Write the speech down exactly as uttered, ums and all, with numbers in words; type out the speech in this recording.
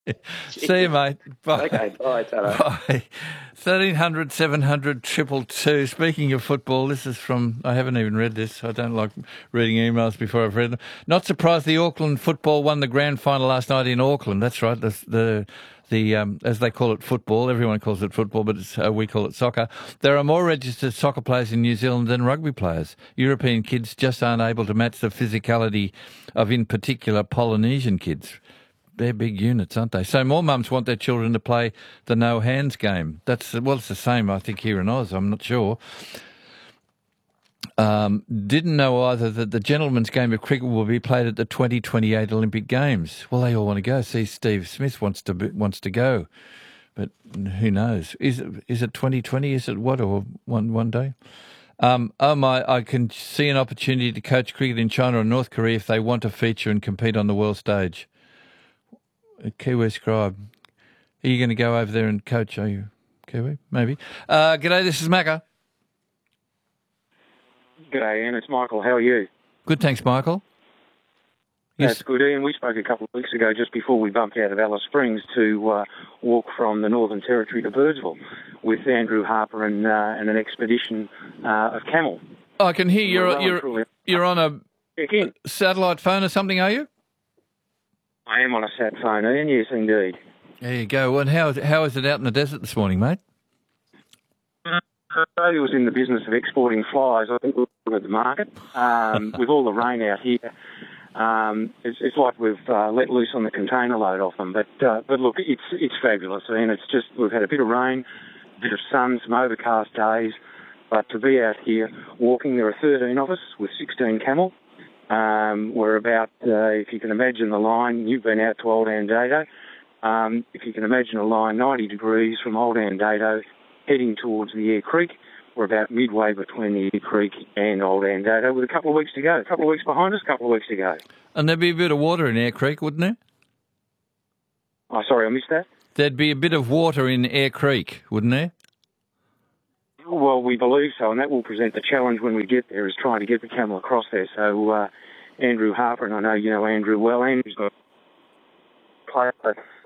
See you, mate. Bye. Okay, bye, ta-ra. Bye. thirteen hundred, seven hundred, two two two. Speaking of football, this is from, I haven't even read this. I don't like reading emails before I've read them. Not surprised the Auckland football won the grand final last night in Auckland. That's right. The, the, the um, as they call it, football. Everyone calls it football, but it's, uh, we call it soccer. There are more registered soccer players in New Zealand than rugby players. European kids just aren't able to match the physicality of, in particular, Polynesian kids. They're big units, aren't they? So more mums want their children to play the no-hands game. That's well, it's the same, I think, here in Oz. I'm not sure. Um, didn't know either that the gentlemen's game of cricket will be played at the twenty twenty-eight Olympic Games. Well, they all want to go. See, Steve Smith wants to be, wants to go, but who knows? Is it is it twenty twenty? Is it what, or one one day? Um, oh my! I can see an opportunity to coach cricket in China or North Korea if they want to feature and compete on the world stage. Kiwi Scribe. Are you going to go over there and coach, are you, Kiwi? Maybe. Uh, g'day, this is Macca. G'day, Ian. It's Michael. How are you? Good, thanks, Michael. That's Yes. good, Ian. We spoke a couple of weeks ago, just before we bumped out of Alice Springs, to uh, walk from the Northern Territory to Birdsville with Andrew Harper and uh, and an expedition uh, of camel. Oh, I can hear you're Well, you're truly- you're on a Check in. satellite phone or something, are you? I am on a sat phone, Ian. Yes, indeed. There you go. And how how is it out in the desert this morning, mate? Australia was in the business of exporting flies. I think we're at the market. Um, with all the rain out here, um, it's, it's like we've uh, let loose on the container load off them. But uh, but look, it's it's fabulous, and it's just we've had a bit of rain, a bit of sun, some overcast days. But to be out here walking, there are thirteen of us with sixteen camel. Um, we're about, uh, if you can imagine the line, you've been out to Old Andado. Um, if you can imagine a line ninety degrees from Old Andado heading towards the Eyre Creek. We're about midway between the Eyre Creek and Old Andado with a couple of weeks to go. A couple of weeks behind us, a couple of weeks to go. And there'd be a bit of water in Eyre Creek, wouldn't there? Oh, sorry, I missed that. There'd be a bit of water in Eyre Creek, wouldn't there? Well, we believe so, and that will present the challenge when we get there, is trying to get the camel across there. So uh, Andrew Harper, and I know you know Andrew well, Andrew's got a player